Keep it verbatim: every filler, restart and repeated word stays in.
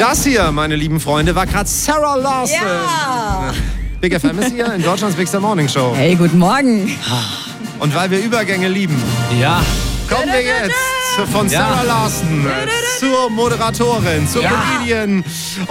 Das hier, meine lieben Freunde, war gerade Sarah Lawson. Ja. Big F M ist hier in Deutschlands Big Star Morning Show. Hey, guten Morgen. Und weil wir Übergänge lieben, Ja. kommen wir jetzt von Sarah Ja. Lawson zur Moderatorin, zur Ja. Comedian